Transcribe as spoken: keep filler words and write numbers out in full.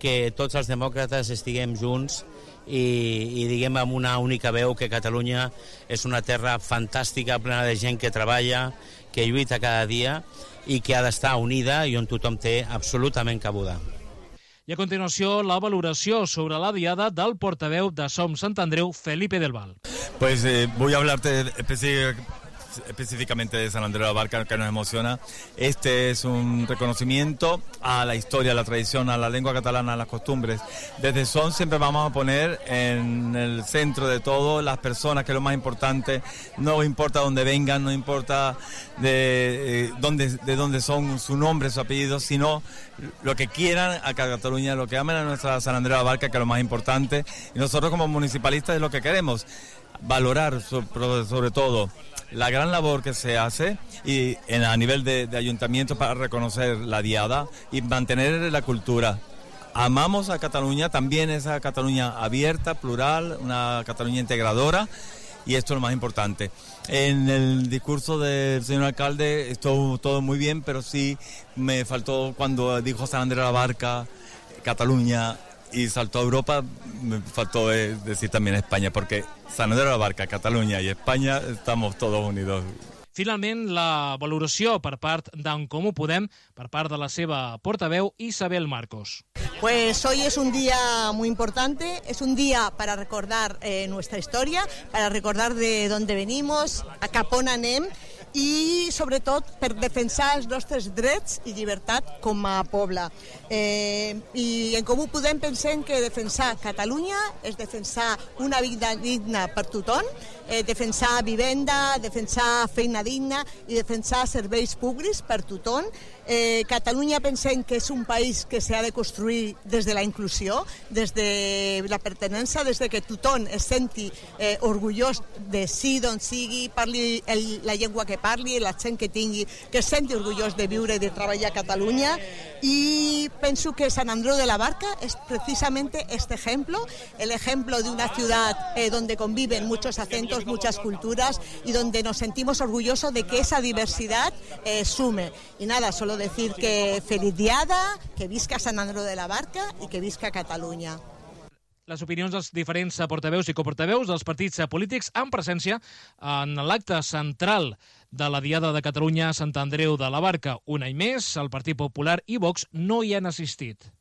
que tots els demòcrates estiguem junts i, i diguem amb una única veu que Catalunya és una terra fantàstica, plena de gent que treballa, que lluita cada dia i que ha d'estar unida i on tothom té absolutament cabuda. I a continuació, la valoració sobre la diada del portaveu de Som Sant Andreu, Felipe del Val. Pues eh, voy a hablarte específicamente específicamente de San Andreu de la Barca, que nos emociona. Este es un reconocimiento a la historia, a la tradición, a la lengua catalana, a las costumbres. Desde Son siempre vamos a poner en el centro de todo las personas, que es lo más importante. No importa dónde vengan, no importa de, eh, dónde, de dónde son, su nombre, su apellido, sino lo que quieran a Cataluña, lo que amen a nuestra San Andreu de la Barca, que es lo más importante. Y nosotros como municipalistas es lo que queremos, valorar sobre, sobre todo la gran labor que se hace y en, a nivel de, de ayuntamiento para reconocer la diada y mantener la cultura. Amamos a Cataluña, también esa Cataluña abierta, plural, una Cataluña integradora, y esto es lo más importante. En el discurso del señor alcalde estuvo todo muy bien, pero sí me faltó cuando dijo San Andreu de la Barca, Cataluña, y saltó a Europa, me faltó decir también España, porque San Andreu de la Barca, Catalunya i Espanya estamos todos unidos. Finalment, la valoració per part d'En Comú Podem, per part de la seva portaveu, Isabel Marcos. Pues hoy es un día muy importante, es un día para recordar eh, nuestra historia, para recordar de dónde venimos, a cap on anem, i sobretot per defensar els nostres drets i llibertat com a poble. Eh, I En Comú Podem pensem que defensar Catalunya és defensar una vida digna per tothom, eh, defensar vivenda, defensar feina digna i defensar serveis públics per tothom. Eh, Catalunya pensem que és un país que s'ha de construir des de la inclusió, des de la pertinença, des de que tothom es senti eh, orgullós de sí d'on sigui, parli el, la llengua que parli, l'accent que tingui, que es senti orgullós de viure i de treballar a Catalunya. Y penso que San Andreu de la Barca es precisamente este ejemplo, el ejemplo de una ciudad eh, donde conviven muchos acentos, muchas culturas y donde nos sentimos orgullosos de que esa diversidad eh, sume. Y nada, solo decir que feliz diada, que visca San Andreu de la Barca i que visca Catalunya. Les opinions dels diferents portaveus i coportaveus dels partits polítics en presència en l'acte central de la Diada de Catalunya a Sant Andreu de la Barca. Un any més, el Partit Popular i Vox no hi han assistit.